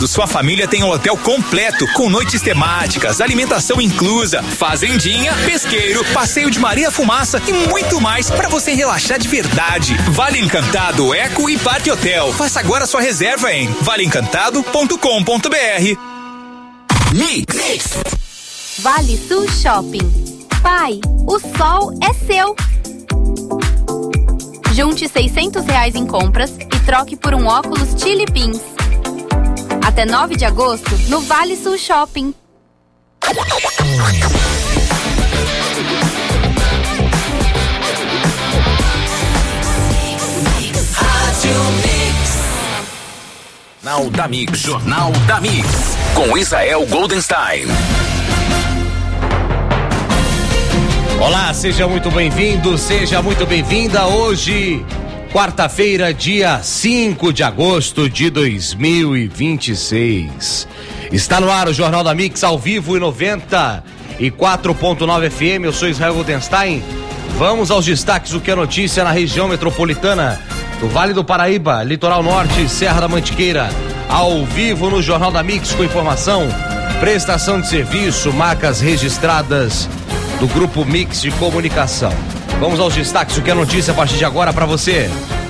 Sua família tem um hotel completo, com noites temáticas, alimentação inclusa, fazendinha, pesqueiro, passeio de Maria Fumaça e muito mais para você relaxar de verdade. Vale Encantado, Eco e Parque Hotel. Faça agora sua reserva em valeencantado.com.br. Mix. Vale Sul Shopping. Pai, o sol é seu. Junte R$600 em compras e troque por um óculos Chili Pins. Até 9 de agosto, no Vale Sul Shopping. Jornal da Mix. Jornal da Mix. Com Israel Goldenstein. Olá, seja muito bem-vindo, seja muito bem-vinda. Hoje, quarta-feira, dia 5 de agosto de 2026. Está no ar o Jornal da Mix, ao vivo em 94.9 FM. Eu sou Israel Goldenstein. Vamos aos destaques do que é notícia na região metropolitana do Vale do Paraíba, Litoral Norte, Serra da Mantiqueira. Ao vivo no Jornal da Mix com informação, prestação de serviço, marcas registradas do Grupo Mix de Comunicação. Vamos aos destaques do que é notícia a partir de agora para você.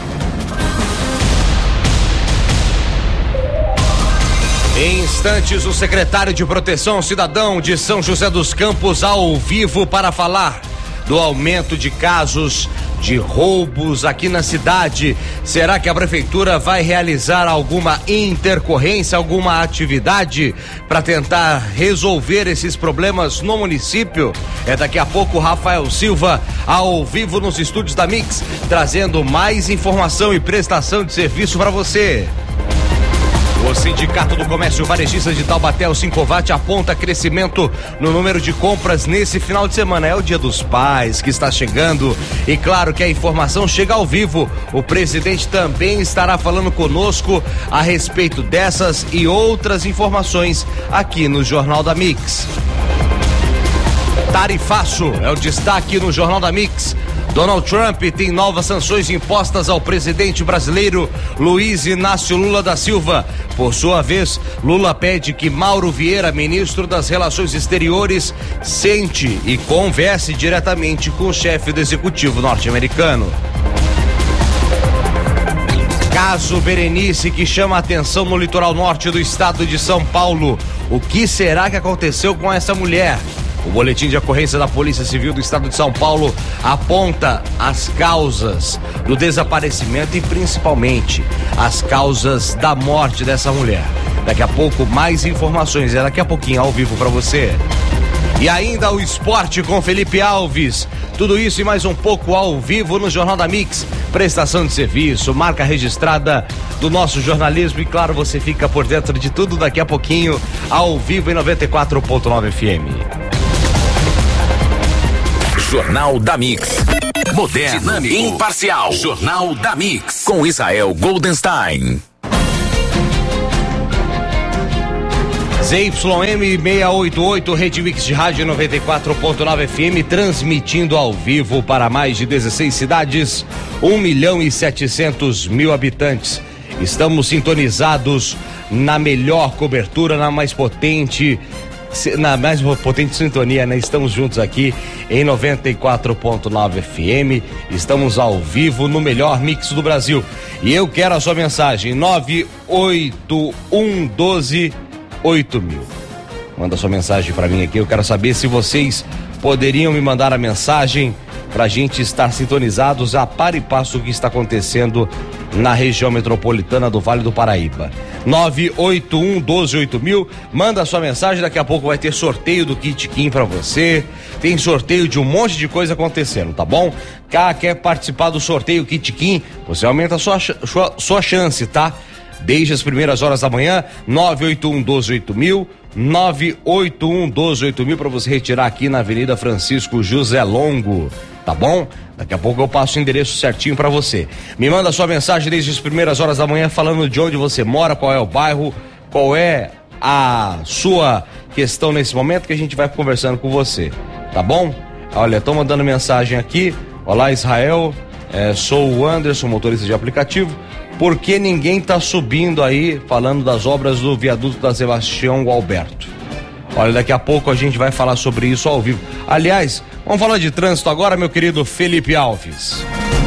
Em instantes, o secretário de Proteção ao Cidadão de São José dos Campos ao vivo para falar do aumento de casos de roubos aqui na cidade. Será que a prefeitura vai realizar alguma intercorrência, alguma atividade para tentar resolver esses problemas no município? É daqui a pouco o Rafael Silva ao vivo nos estúdios da Mix, trazendo mais informação e prestação de serviço para você. O Sindicato do Comércio Varejista de Taubaté, o Sincovat, aponta crescimento no número de compras nesse final de semana. É o Dia dos Pais que está chegando e claro que a informação chega ao vivo. O presidente também estará falando conosco a respeito dessas e outras informações aqui no Jornal da Mix. Tarifaço é o destaque no Jornal da Mix. Donald Trump tem novas sanções impostas ao presidente brasileiro Luiz Inácio Lula da Silva. Por sua vez, Lula pede que Mauro Vieira, ministro das Relações Exteriores, sente e converse diretamente com o chefe do executivo norte-americano. Caso Berenice que chama a atenção no litoral norte do estado de São Paulo. O que será que aconteceu com essa mulher? O boletim de ocorrência da Polícia Civil do Estado de São Paulo aponta as causas do desaparecimento e principalmente as causas da morte dessa mulher. Daqui a pouco mais informações, daqui a pouquinho ao vivo para você. E ainda o esporte com Felipe Alves. Tudo isso e mais um pouco ao vivo no Jornal da Mix. Prestação de serviço, marca registrada do nosso jornalismo e claro, você fica por dentro de tudo daqui a pouquinho ao vivo em 94.9 FM. Jornal da Mix. Moderno, dinâmico, imparcial. Jornal da Mix. Com Israel Goldenstein. ZYM 688, Rede Mix de Rádio 94.9 FM, transmitindo ao vivo para mais de 16 cidades, 1.700.000 habitantes. Estamos sintonizados na melhor cobertura, na mais potente sintonia, né? Estamos juntos aqui em 94.9 FM, estamos ao vivo no melhor mix do Brasil. E eu quero a sua mensagem, 981128000. Manda sua mensagem para mim aqui, eu quero saber se vocês poderiam me mandar a mensagem pra gente estar sintonizados a par e passo o que está acontecendo na região metropolitana do Vale do Paraíba. 981128000, manda sua mensagem, daqui a pouco vai ter sorteio do Kit Kim pra você, tem sorteio de um monte de coisa acontecendo, tá bom? Quer participar do sorteio Kit Kim, você aumenta a sua chance, tá? Desde as primeiras horas da manhã, 981128000, 981128000 para você retirar aqui na Avenida Francisco José Longo, tá bom? Daqui a pouco eu passo o endereço certinho para você. Me manda sua mensagem desde as primeiras horas da manhã falando de onde você mora, qual é o bairro, qual é a sua questão nesse momento que a gente vai conversando com você, tá bom? Olha, tô mandando mensagem aqui. Olá, Israel, sou o Anderson, motorista de aplicativo. por que ninguém está subindo aí falando das obras do viaduto da Sebastião Gualberto. Olha, daqui a pouco a gente vai falar sobre isso ao vivo. Aliás, vamos falar de trânsito agora, meu querido Felipe Alves.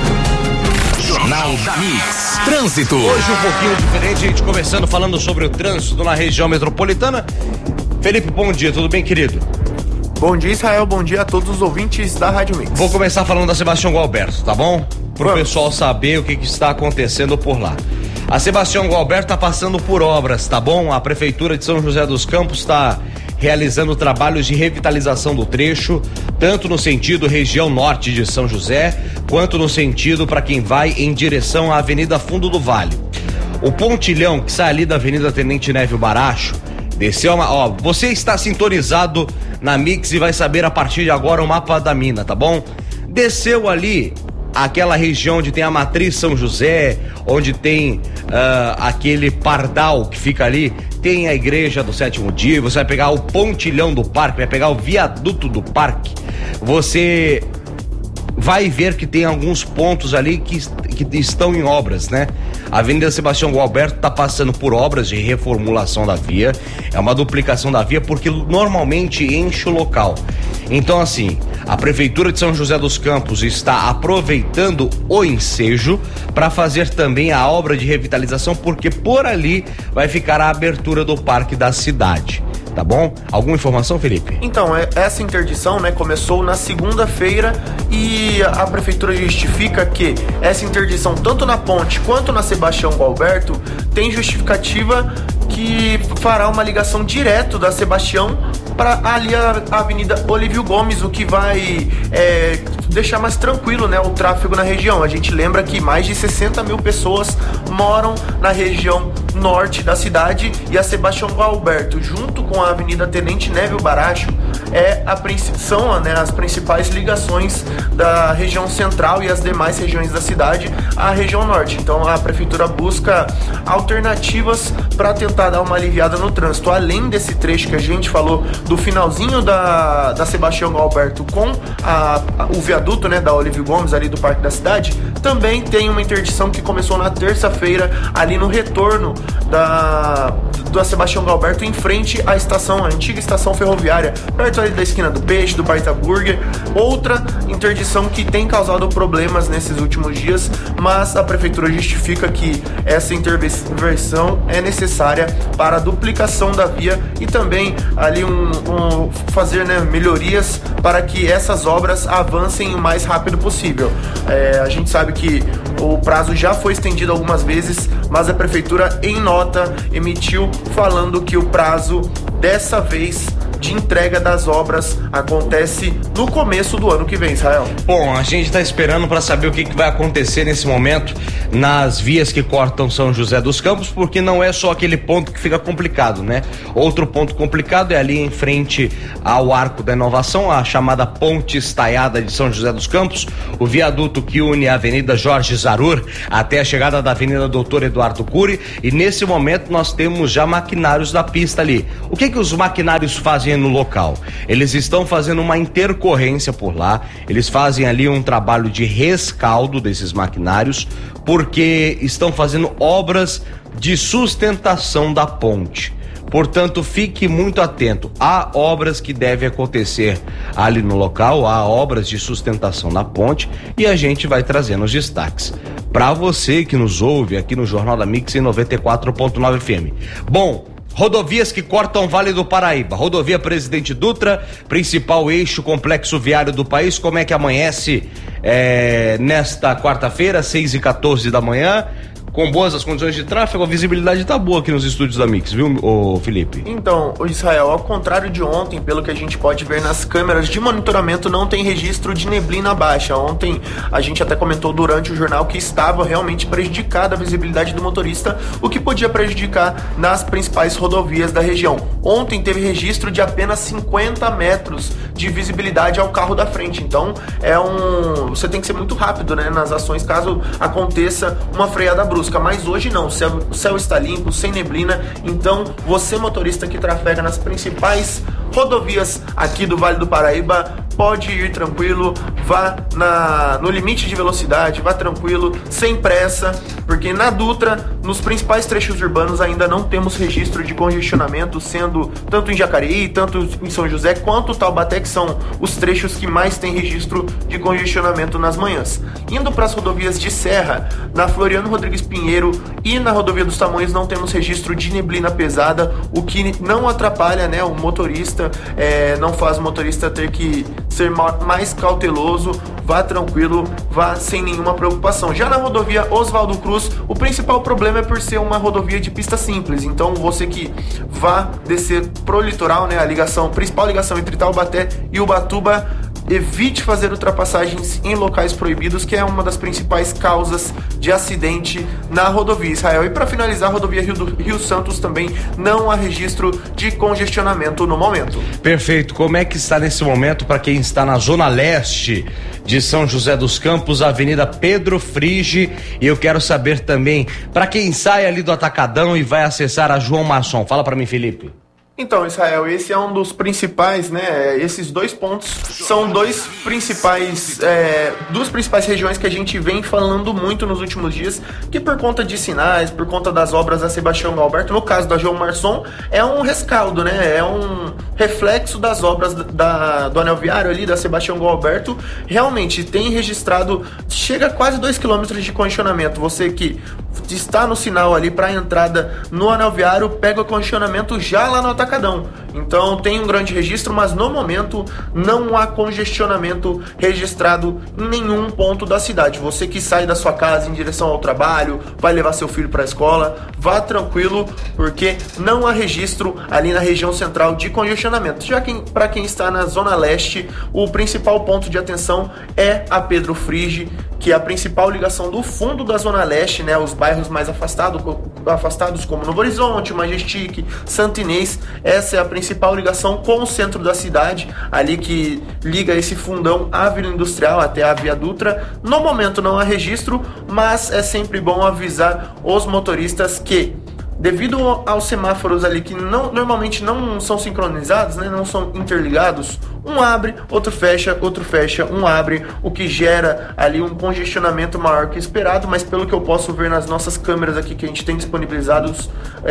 Jornal da Mix. Trânsito. Hoje um pouquinho diferente, a gente começando falando sobre o trânsito na região metropolitana. Felipe, bom dia, tudo bem, querido? Bom dia, Israel, bom dia a todos os ouvintes da Rádio Mix. Vou começar falando da Sebastião Gualberto, tá bom? Pro pessoal saber o que está acontecendo por lá. A Sebastião Gualberto está passando por obras, tá bom? A Prefeitura de São José dos Campos está realizando trabalhos de revitalização do trecho, tanto no sentido região norte de São José, quanto no sentido para quem vai em direção à Avenida Fundo do Vale. O pontilhão que sai ali da Avenida Tenente Nélio Baracho, desceu você está sintonizado na Mix e vai saber a partir de agora o mapa da mina, tá bom? Desceu ali aquela região onde tem a Matriz São José, onde tem aquele pardal que fica ali, tem a igreja do Sétimo Dia, você vai pegar o pontilhão do parque, vai pegar o viaduto do parque, você vai ver que tem alguns pontos ali que estão em obras, né? A Avenida Sebastião Gualberto está passando por obras de reformulação da via, é uma duplicação da via porque normalmente enche o local. Então, assim, a Prefeitura de São José dos Campos está aproveitando o ensejo para fazer também a obra de revitalização, porque por ali vai ficar a abertura do parque da cidade. Tá bom? Alguma informação, Felipe? Então, essa interdição, né, começou na segunda-feira e a Prefeitura justifica que essa interdição, tanto na ponte quanto na Sebastião Gualberto, tem justificativa que fará uma ligação direto da Sebastião para ali a Avenida Olívio Gomes, o que vai deixar mais tranquilo, né, o tráfego na região. A gente lembra que mais de 60 mil pessoas moram na região norte da cidade e a Sebastião Gualberto, junto com a Avenida Tenente Nélio Baracho, são, né, as principais ligações da região central e as demais regiões da cidade à região norte. Então a Prefeitura busca alternativas para tentar dar uma aliviada no trânsito. Além desse trecho que a gente falou do finalzinho da Sebastião Gualberto com o viaduto, né, da Olívio Gomes ali do Parque da Cidade, também tem uma interdição que começou na terça-feira ali no retorno da Sebastião Gualberto em frente à estação, a antiga estação ferroviária, perto ali da esquina do Peixe, do Baita Burger. Outra interdição que tem causado problemas nesses últimos dias, mas a Prefeitura justifica que essa intervenção é necessária para a duplicação da via e também ali fazer, né, melhorias para que essas obras avancem o mais rápido possível. A gente sabe que o prazo já foi estendido algumas vezes, mas a Prefeitura em nota emitiu falando que o prazo dessa vez de entrega das obras acontece no começo do ano que vem, Israel. Bom, a gente está esperando para saber o que vai acontecer nesse momento nas vias que cortam São José dos Campos, porque não é só aquele ponto que fica complicado, né? Outro ponto complicado é ali em frente ao Arco da Inovação, a chamada Ponte Estaiada de São José dos Campos, o viaduto que une a Avenida Jorge Zarur até a chegada da Avenida Doutor Eduardo Cury, e nesse momento nós temos já maquinários da pista ali. O que os maquinários fazem no local? Eles estão fazendo uma intercorrência por lá, eles fazem ali um trabalho de rescaldo desses maquinários, porque estão fazendo obras de sustentação da ponte. Portanto, fique muito atento. Há obras que devem acontecer ali no local, há obras de sustentação na ponte e a gente vai trazendo os destaques para você que nos ouve aqui no Jornal da Mix em 94.9 FM. Bom, rodovias que cortam Vale do Paraíba. Rodovia Presidente Dutra, principal eixo complexo viário do país. Como é que amanhece nesta quarta-feira, 6h14 da manhã? Com boas as condições de tráfego, a visibilidade tá boa aqui nos estúdios da Mix, viu, Felipe? Então, Israel, ao contrário de ontem, pelo que a gente pode ver nas câmeras de monitoramento, não tem registro de neblina baixa. Ontem a gente até comentou durante o jornal que estava realmente prejudicada a visibilidade do motorista, o que podia prejudicar nas principais rodovias da região. Ontem teve registro de apenas 50 metros de visibilidade ao carro da frente. Então, você tem que ser muito rápido, né, nas ações caso aconteça uma freada brusca. Mas hoje não, o céu está limpo, sem neblina, então você motorista que trafega nas principais rodovias aqui do Vale do Paraíba pode ir tranquilo, vá no limite de velocidade, vá tranquilo, sem pressa, porque na Dutra, nos principais trechos urbanos, ainda não temos registro de congestionamento, sendo tanto em Jacareí, tanto em São José, quanto Taubaté, que são os trechos que mais têm registro de congestionamento nas manhãs. Indo para as rodovias de serra, na Floriano Rodrigues Pinheiro e na rodovia dos Tamoios não temos registro de neblina pesada, o que não atrapalha, né, o motorista, não faz o motorista ter que ser mais cauteloso, vá tranquilo, vá sem nenhuma preocupação. Já na rodovia Oswaldo Cruz, o principal problema é por ser uma rodovia de pista simples, então você que vá descer pro litoral, né, a principal ligação entre Taubaté e Ubatuba, evite fazer ultrapassagens em locais proibidos, que é uma das principais causas de acidente na rodovia, Israel. E para finalizar, a rodovia Rio Santos também não há registro de congestionamento no momento. Perfeito. Como é que está nesse momento para quem está na zona leste de São José dos Campos, Avenida Pedro Frigi? E eu quero saber também para quem sai ali do Atacadão e vai acessar a João Marçom. Fala para mim, Felipe. Então, Israel, esse é um dos principais, né? Esses dois pontos são duas principais regiões que a gente vem falando muito nos últimos dias, que por conta de sinais, por conta das obras da Sebastião Galberto, no caso da João Marçom, é um rescaldo, né? É um reflexo das obras do anel viário ali, da Sebastião Galberto. Realmente tem registrado, chega a quase 2 km de congestionamento. Você que está no sinal ali para a entrada no anel viário, pega o congestionamento já lá no Atacadão. Então tem um grande registro, mas no momento não há congestionamento registrado em nenhum ponto da cidade. Você que sai da sua casa em direção ao trabalho, vai levar seu filho para a escola, vá tranquilo, porque não há registro ali na região central de congestionamento. Já que para quem está na zona leste, o principal ponto de atenção é a Pedro Frigi, que é a principal ligação do fundo da zona leste, né, os bairros mais afastados como Novo Horizonte, Majestic, Santo Inês. Essa é a principal ligação com o centro da cidade, ali que liga esse fundão à Vila Industrial até a Via Dutra. No momento não há registro, mas é sempre bom avisar os motoristas que, devido aos semáforos ali que normalmente não são sincronizados, né, não são interligados, um abre, outro fecha, um abre, o que gera ali um congestionamento maior que esperado, mas pelo que eu posso ver nas nossas câmeras aqui que a gente tem disponibilizados,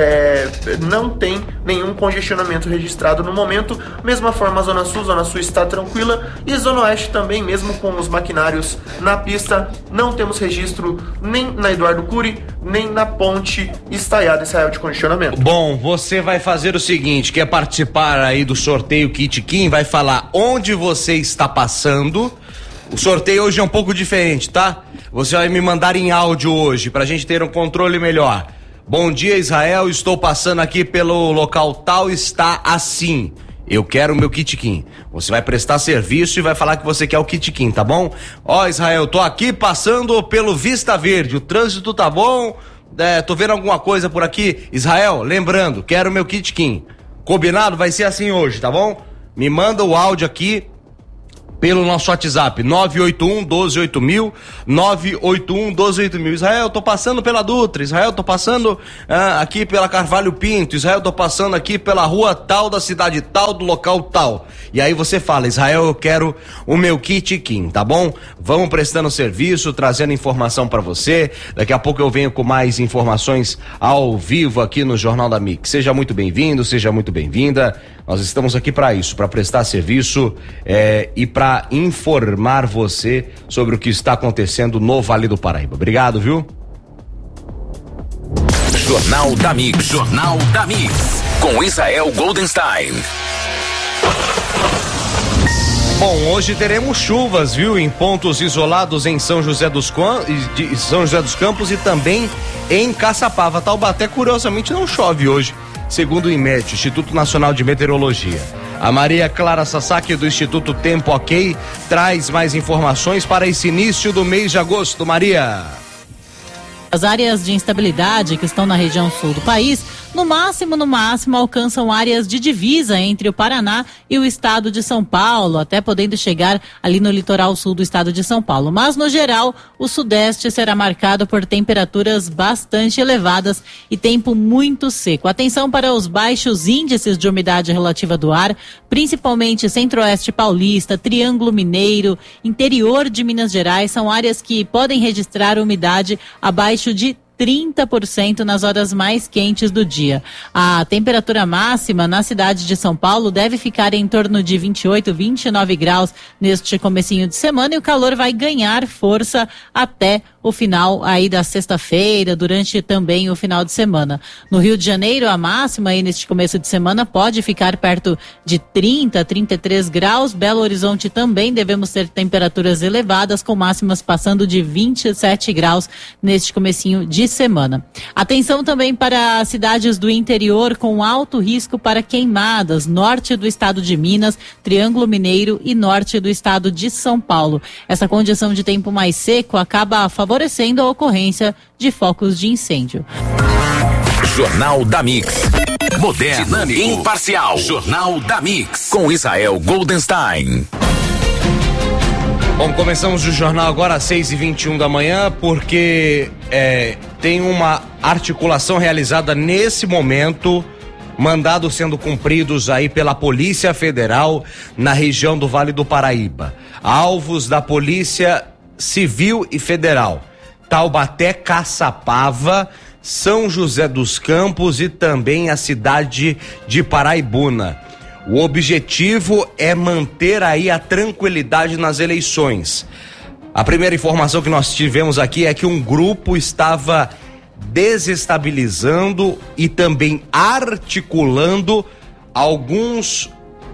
não tem nenhum congestionamento registrado no momento. Mesma forma a Zona Sul está tranquila, e Zona Oeste também, mesmo com os maquinários na pista, não temos registro nem na Eduardo Cury, nem na ponte estaiada Israel de congestionamento. Bom, você vai fazer o seguinte, quer participar aí do sorteio Kit Kim, vai falar onde você está passando. O sorteio hoje é um pouco diferente, tá? Você vai me mandar em áudio hoje, pra gente ter um controle melhor. Bom dia, Israel, estou passando aqui pelo local tal, está assim. Eu quero o meu Kit Kim. Você vai prestar serviço e vai falar que você quer o Kit Kim, tá bom? Ó, Israel, tô aqui passando pelo Vista Verde, o trânsito tá bom? Tô vendo alguma coisa por aqui? Israel, lembrando, quero o meu Kit Kim. Combinado? Vai ser assim hoje, tá bom? Me manda o áudio aqui pelo nosso WhatsApp, 981-128000, 981-128000. Israel, tô passando pela Dutra. Israel, tô passando aqui pela Carvalho Pinto. Israel, tô passando aqui pela rua tal, da cidade tal, do local tal. E aí você fala, Israel, eu quero o meu Kit Kim, tá bom? Vamos prestando serviço, trazendo informação pra você. Daqui a pouco eu venho com mais informações ao vivo aqui no Jornal da Mix. Seja muito bem-vindo, seja muito bem-vinda. Nós estamos aqui para isso, para prestar serviço e para informar você sobre o que está acontecendo no Vale do Paraíba. Obrigado, viu? Jornal da Mix. Jornal da Mix. Com Israel Goldenstein. Bom, hoje teremos chuvas, viu? Em pontos isolados em São José dos Campos e também em Caçapava. Taubaté, curiosamente, não chove hoje, segundo o IMET, Instituto Nacional de Meteorologia. A Maria Clara Sasaki, do Instituto Tempo Ok, traz mais informações para esse início do mês de agosto. Maria. As áreas de instabilidade que estão na região sul do país no máximo alcançam áreas de divisa entre o Paraná e o estado de São Paulo, até podendo chegar ali no litoral sul do estado de São Paulo. Mas, no geral, o sudeste será marcado por temperaturas bastante elevadas e tempo muito seco. Atenção para os baixos índices de umidade relativa do ar, principalmente centro-oeste paulista, Triângulo Mineiro, interior de Minas Gerais, são áreas que podem registrar umidade abaixo de 30% nas horas mais quentes do dia. A temperatura máxima na cidade de São Paulo deve ficar em torno de 28, 29 graus neste comecinho de semana, e o calor vai ganhar força até o final aí da sexta-feira, durante também o final de semana. No Rio de Janeiro, a máxima aí neste começo de semana pode ficar perto de 30, 33 graus. Belo Horizonte também devemos ter temperaturas elevadas, com máximas passando de 27 graus neste comecinho de semana. Atenção também para cidades do interior com alto risco para queimadas, norte do estado de Minas, Triângulo Mineiro e norte do estado de São Paulo. Essa condição de tempo mais seco acaba favorecendo a ocorrência de focos de incêndio. Jornal da Mix. Moderno, dinâmico, imparcial. Jornal da Mix. Com Israel Goldenstein. Bom, começamos o jornal agora às 6h21 da manhã, porque tem uma articulação realizada nesse momento, mandados sendo cumpridos aí pela Polícia Federal na região do Vale do Paraíba. Alvos da Polícia Civil e Federal: Taubaté, Caçapava, São José dos Campos e também a cidade de Paraibuna. O objetivo é manter aí a tranquilidade nas eleições. A primeira informação que nós tivemos aqui é que um grupo estava desestabilizando e também articulando alguns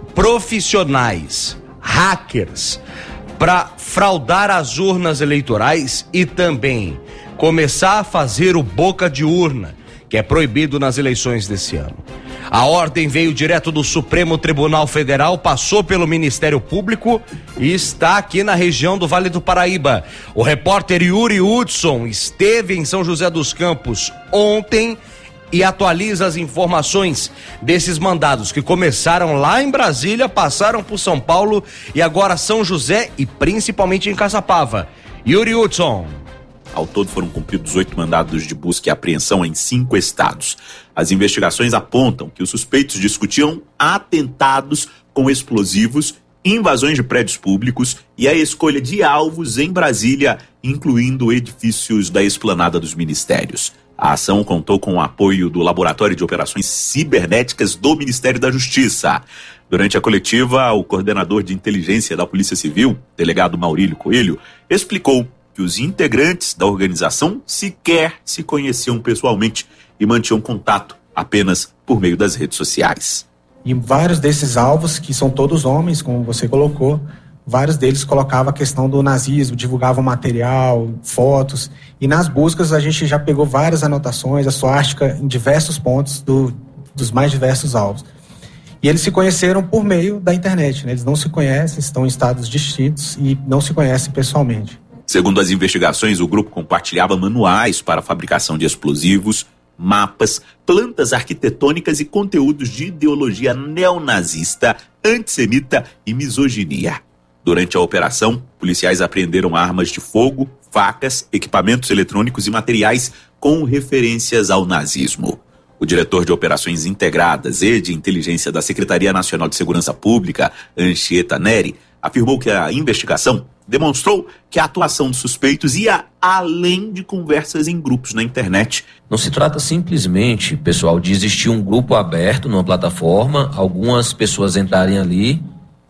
profissionais, hackers, para fraudar as urnas eleitorais e também começar a fazer o boca de urna, que é proibido nas eleições desse ano. A ordem veio direto do Supremo Tribunal Federal, passou pelo Ministério Público e está aqui na região do Vale do Paraíba. O repórter Yuri Hudson esteve em São José dos Campos ontem e atualiza as informações desses mandados que começaram lá em Brasília, passaram por São Paulo e agora São José e principalmente em Caçapava. Yuri Hudson. Ao todo foram cumpridos 8 mandados de busca e apreensão em 5 estados. As investigações apontam que os suspeitos discutiam atentados com explosivos, invasões de prédios públicos e a escolha de alvos em Brasília, incluindo edifícios da esplanada dos ministérios. A ação contou com o apoio do Laboratório de Operações Cibernéticas do Ministério da Justiça. Durante a coletiva, o coordenador de inteligência da Polícia Civil, delegado Maurílio Coelho, explicou que os integrantes da organização sequer se conheciam pessoalmente e mantinham contato apenas por meio das redes sociais. E vários desses alvos, que são todos homens, como você colocou, vários deles colocavam a questão do nazismo, divulgavam material, fotos, e nas buscas a gente já pegou várias anotações, a suástica em diversos pontos dos mais diversos alvos. E eles se conheceram por meio da internet, né? Eles não se conhecem, estão em estados distintos e não se conhecem pessoalmente. Segundo as investigações, o grupo compartilhava manuais para a fabricação de explosivos, mapas, plantas arquitetônicas e conteúdos de ideologia neonazista, antissemita e misoginia. Durante a operação, policiais apreenderam armas de fogo, facas, equipamentos eletrônicos e materiais com referências ao nazismo. O diretor de Operações Integradas e de Inteligência da Secretaria Nacional de Segurança Pública, Anchieta Neri, afirmou que a investigação demonstrou que a atuação dos suspeitos ia além de conversas em grupos na internet. Não se trata simplesmente, pessoal, de existir um grupo aberto numa plataforma, algumas pessoas entrarem ali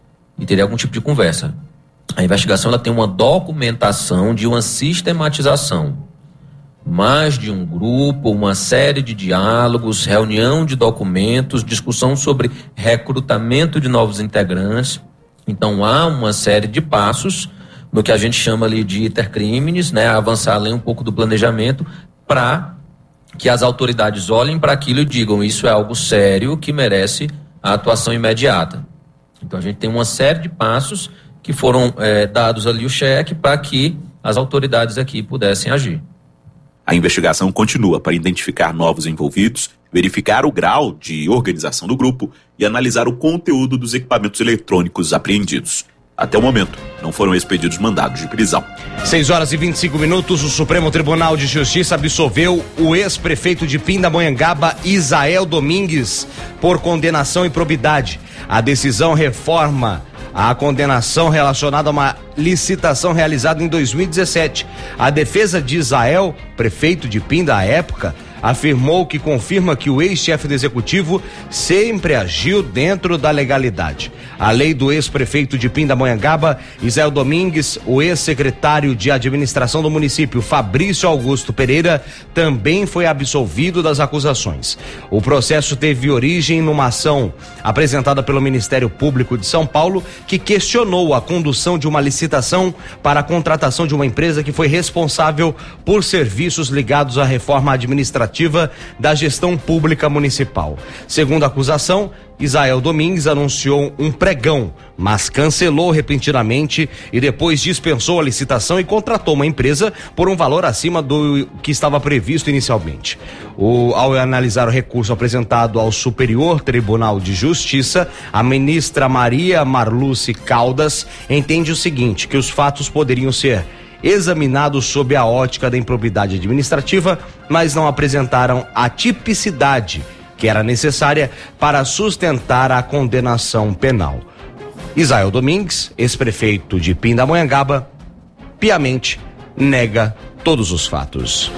e terem algum tipo de conversa. A investigação ela tem uma documentação de uma sistematização, mais de um grupo, uma série de diálogos, reunião de documentos, discussão sobre recrutamento de novos integrantes. Então há uma série de passos no que a gente chama ali de intercrimes, né, avançar além um pouco do planejamento para que as autoridades olhem para aquilo e digam: isso é algo sério que merece a atuação imediata. Então a gente tem uma série de passos que foram dados ali o cheque para que as autoridades aqui pudessem agir. A investigação continua para identificar novos envolvidos, verificar o grau de organização do grupo e analisar o conteúdo dos equipamentos eletrônicos apreendidos. Até o momento, não foram expedidos mandados de prisão. 6h25, o Supremo Tribunal de Justiça absolveu o ex-prefeito de Pindamonhangaba, Isael Domingues, por condenação e probidade. A decisão reforma a condenação relacionada a uma licitação realizada em 2017. A defesa de Isael, prefeito de Pinda à época, afirmou que confirma que o ex-chefe do executivo sempre agiu dentro da legalidade. A lei do ex-prefeito de Pindamonhangaba, Isael Domingues, o ex-secretário de administração do município, Fabrício Augusto Pereira, também foi absolvido das acusações. O processo teve origem numa ação apresentada pelo Ministério Público de São Paulo, que questionou a condução de uma licitação para a contratação de uma empresa que foi responsável por serviços ligados à reforma administrativa da gestão pública municipal. Segundo a acusação, Isael Domingues anunciou um pregão, mas cancelou repentinamente e depois dispensou a licitação e contratou uma empresa por um valor acima do que estava previsto inicialmente. Ao analisar o recurso apresentado ao Superior Tribunal de Justiça, a ministra Maria Marluce Caldas entende o seguinte, que os fatos poderiam ser examinados sob a ótica da improbidade administrativa, mas não apresentaram a tipicidade que era necessária para sustentar a condenação penal. Isael Domingues, ex-prefeito de Pindamonhangaba, piamente nega todos os fatos.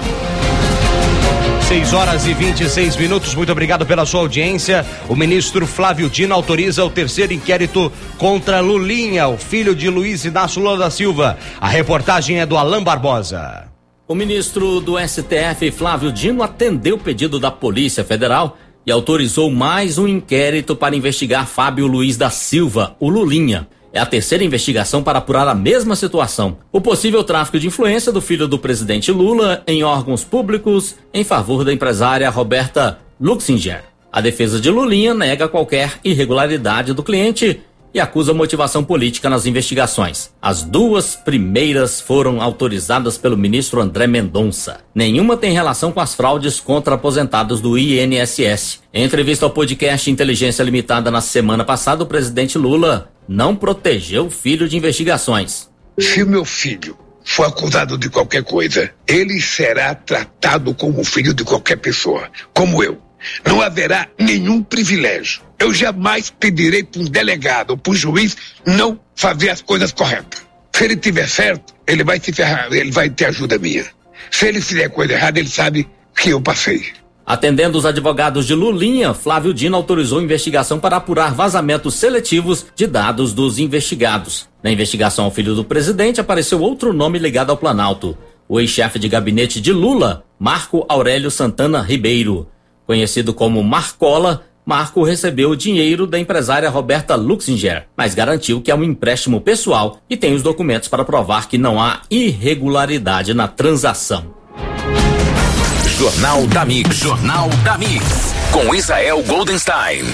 6h26, muito obrigado pela sua audiência. O ministro Flávio Dino autoriza o terceiro inquérito contra Lulinha, o filho de Luiz Inácio Lula da Silva. A reportagem é do Alain Barbosa. O ministro do STF, Flávio Dino, atendeu o pedido da Polícia Federal e autorizou mais um inquérito para investigar Fábio Luiz da Silva, o Lulinha. É a terceira investigação para apurar a mesma situação. O possível tráfico de influência do filho do presidente Lula em órgãos públicos em favor da empresária Roberta Luxinger. A defesa de Lulinha nega qualquer irregularidade do cliente e acusa motivação política nas investigações. As duas primeiras foram autorizadas pelo ministro André Mendonça. Nenhuma tem relação com as fraudes contra aposentados do INSS. Em entrevista ao podcast Inteligência Limitada na semana passada, o presidente Lula não protegeu o filho de investigações. Se o meu filho for acusado de qualquer coisa, ele será tratado como filho de qualquer pessoa, como eu. Não haverá nenhum privilégio. Eu jamais pedirei para um delegado ou para um juiz não fazer as coisas corretas. Se ele tiver certo, ele vai se ferrar, ele vai ter ajuda minha. Se ele fizer coisa errada, ele sabe que eu passei. Atendendo os advogados de Lulinha, Flávio Dino autorizou investigação para apurar vazamentos seletivos de dados dos investigados. Na investigação ao filho do presidente apareceu outro nome ligado ao Planalto. O ex-chefe de gabinete de Lula, Marco Aurélio Santana Ribeiro. Conhecido como Marcola, Marco recebeu o dinheiro da empresária Roberta Luxinger, mas garantiu que é um empréstimo pessoal e tem os documentos para provar que não há irregularidade na transação. Jornal da Mix. Jornal da Mix. Com Israel Goldenstein.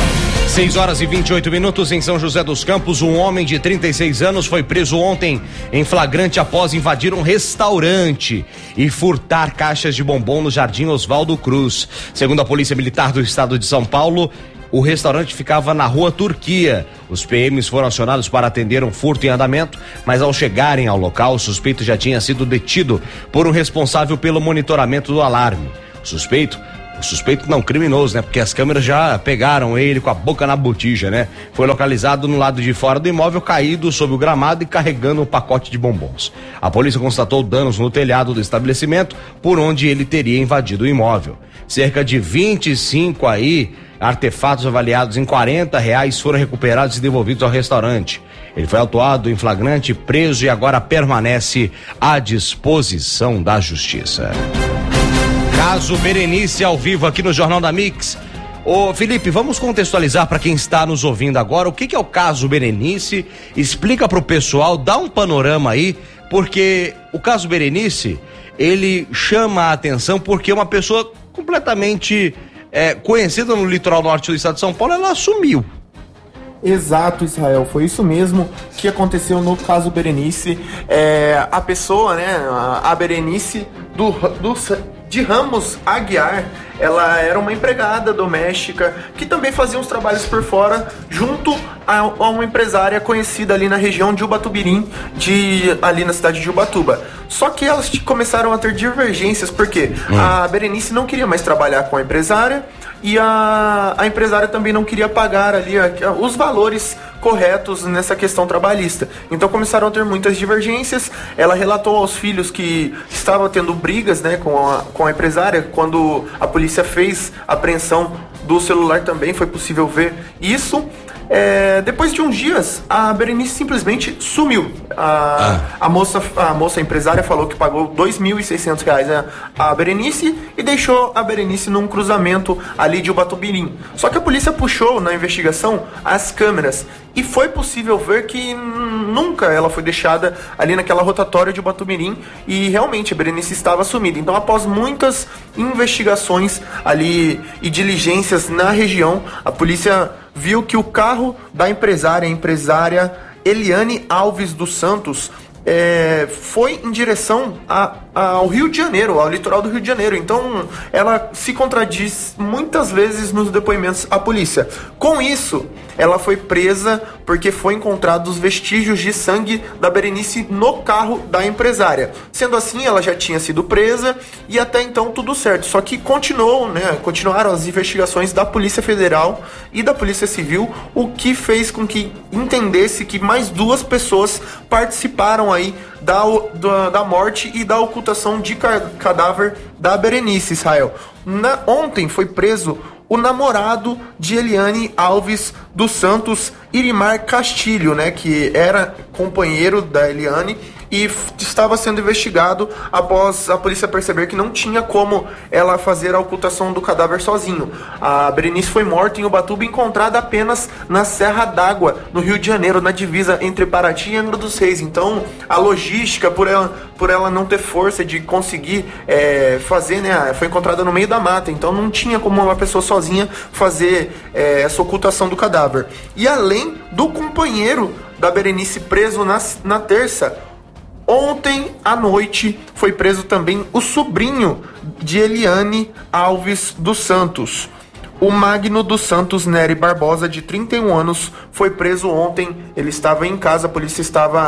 6h28 em São José dos Campos. Um homem de 36 anos foi preso ontem em flagrante após invadir um restaurante e furtar caixas de bombom no Jardim Oswaldo Cruz. Segundo a Polícia Militar do Estado de São Paulo, o restaurante ficava na Rua Turquia. Os PMs foram acionados para atender um furto em andamento, mas ao chegarem ao local, o suspeito já tinha sido detido por um responsável pelo monitoramento do alarme. O suspeito não, criminoso, né? Porque as câmeras já pegaram ele com a boca na botija, né? Foi localizado no lado de fora do imóvel, caído sob o gramado e carregando um pacote de bombons. A polícia constatou danos no telhado do estabelecimento, por onde ele teria invadido o imóvel. Cerca de 25 artefatos avaliados em R$40 foram recuperados e devolvidos ao restaurante. Ele foi autuado em flagrante, preso e agora permanece à disposição da justiça. Caso Berenice ao vivo aqui no Jornal da Mix. Ô Felipe, vamos contextualizar para quem está nos ouvindo agora o que é o caso Berenice. Explica pro pessoal, dá um panorama aí, porque o caso Berenice, ele chama a atenção porque uma pessoa completamente conhecida no litoral norte do estado de São Paulo, ela sumiu. Exato, Israel, foi isso mesmo que aconteceu no caso Berenice. A pessoa, né, a Berenice de Ramos Aguiar, ela era uma empregada doméstica que também fazia uns trabalhos por fora junto a uma empresária conhecida ali na região de Ubatubirim, ali na cidade de Ubatuba. Só que elas começaram a ter divergências porque a Berenice não queria mais trabalhar com a empresária e a empresária também não queria pagar ali os valores corretos nessa questão trabalhista. Então começaram a ter muitas divergências. Ela relatou aos filhos que estava tendo brigas, né, com a empresária. Quando a polícia fez a apreensão do celular também foi possível ver isso. Depois de uns dias, a Berenice simplesmente sumiu. A moça empresária falou que pagou R$2.600 a Berenice e deixou a Berenice num cruzamento ali de Ubatubirim. Só que a polícia puxou na investigação as câmeras e foi possível ver que nunca ela foi deixada ali naquela rotatória de Ubatubirim e realmente a Berenice estava sumida. Então, após muitas investigações ali e diligências na região, a polícia viu que o carro da a empresária Eliane Alves dos Santos, foi em direção ao Rio de Janeiro, ao litoral do Rio de Janeiro. Então, ela se contradiz muitas vezes nos depoimentos à polícia. Com isso, ela foi presa porque foi encontrados vestígios de sangue da Berenice no carro da empresária. Sendo assim, ela já tinha sido presa e até então tudo certo. Só que continuaram as investigações da Polícia Federal e da Polícia Civil, o que fez com que entendesse que mais 2 pessoas participaram aí da morte e da ocultação de cadáver da Berenice, Israel. Ontem foi preso o namorado de Eliane Alves dos Santos, Irimar Castilho, né, que era companheiro da Eliane e estava sendo investigado após a polícia perceber que não tinha como ela fazer a ocultação do cadáver sozinho. A Berenice foi morta em Ubatuba e encontrada apenas na Serra d'Água, no Rio de Janeiro, na divisa entre Paraty e Angra dos Reis. Então, a logística, por ela não ter força de conseguir fazer, né, foi encontrada no meio da mata, então não tinha como uma pessoa sozinha fazer essa ocultação do cadáver. E além do companheiro da Berenice preso na terça, ontem à noite foi preso também o sobrinho de Eliane Alves dos Santos. O Magno dos Santos Nery Barbosa, de 31 anos, foi preso ontem. Ele estava em casa, a polícia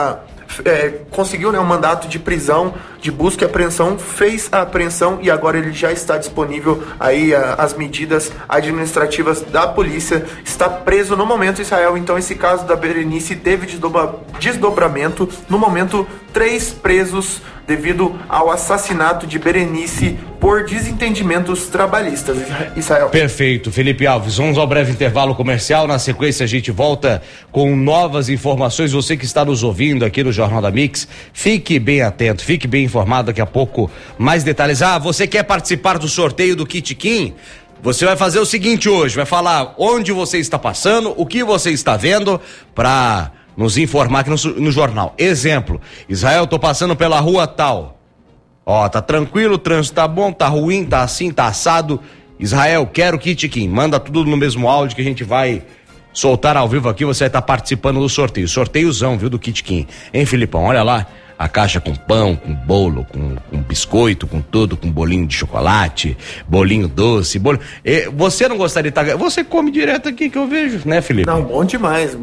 conseguiu, né, um mandato de prisão, de busca e apreensão, fez a apreensão e agora ele já está disponível aí as medidas administrativas da polícia. Está preso no momento, Israel. Então esse caso da Berenice teve desdobramento. No momento, 3 presos devido ao assassinato de Berenice por desentendimentos trabalhistas, Israel. Perfeito, Felipe Alves. Vamos ao breve intervalo comercial. Na sequência a gente volta com novas informações. Você que está nos ouvindo aqui no Jornal da Mix, fique bem atento, fique bem informado. Daqui a pouco mais detalhes. Você quer participar do sorteio do Kit Kim? Você vai fazer o seguinte hoje, vai falar onde você está passando, o que você está vendo, para nos informar aqui no jornal. Exemplo: Israel, tô passando pela rua tal. Tá tranquilo, o trânsito tá bom, tá ruim, tá assim, tá assado. Israel, quero Kit Kim. Manda tudo no mesmo áudio que a gente vai soltar ao vivo aqui. Você vai estar participando do sorteio. Sorteiozão, viu, do Kit Kim. Hein, Filipão? Olha lá. A caixa com pão, com bolo, com biscoito, com tudo, com bolinho de chocolate, bolinho doce, Você não gostaria de estar... Você come direto aqui que eu vejo, né, Felipe? Não, bom demais.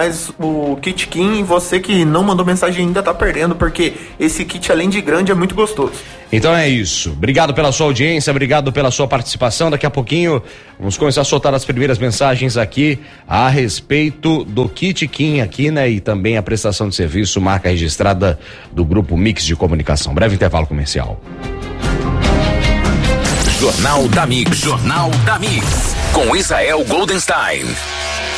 O Kit Kim, você que não mandou mensagem ainda tá perdendo, porque esse kit, além de grande, é muito gostoso. Então é isso. Obrigado pela sua audiência, obrigado pela sua participação. Daqui a pouquinho vamos começar a soltar as primeiras mensagens aqui a respeito do Kit Kim aqui, né? E também a prestação de serviço, marca registrada do Grupo Mix de Comunicação. Breve intervalo comercial. Jornal da Mix. Jornal da Mix. Com Israel Goldenstein.